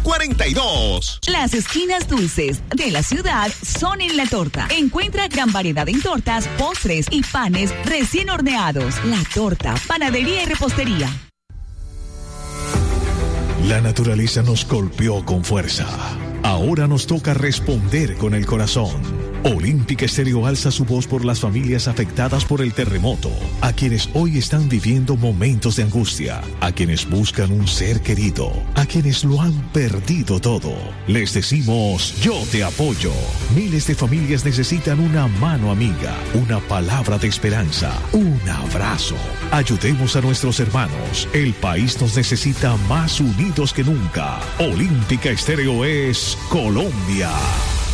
42. Las esquinas dulces de la ciudad son en La Torta. Encuentra gran variedad en tortas, postres y panes recién horneados. La Torta, panadería y repostería. La naturaleza nos golpeó con fuerza. Ahora nos toca responder con el corazón. Olímpica Estéreo alza su voz por las familias afectadas por el terremoto, a quienes hoy están viviendo momentos de angustia, a quienes buscan un ser querido, a quienes lo han perdido todo. Les decimos, yo te apoyo. Miles de familias necesitan una mano amiga, una palabra de esperanza, un abrazo. Ayudemos a nuestros hermanos. El país nos necesita más unidos que nunca. Olímpica Estéreo es Colombia.